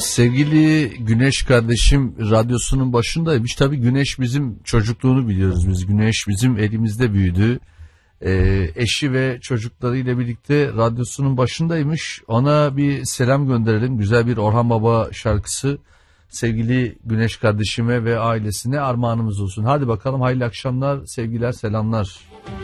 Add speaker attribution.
Speaker 1: Sevgili Güneş kardeşim radyosunun başındaymış. Tabii Güneş bizim çocukluğunu biliyoruz biz. Güneş bizim elimizde büyüdü. Eşi ve çocuklarıyla birlikte radyosunun başındaymış. Ona bir selam gönderelim. Güzel bir Orhan Baba şarkısı sevgili Güneş kardeşime ve ailesine armağanımız olsun. Hadi bakalım, hayırlı akşamlar, sevgiler, selamlar.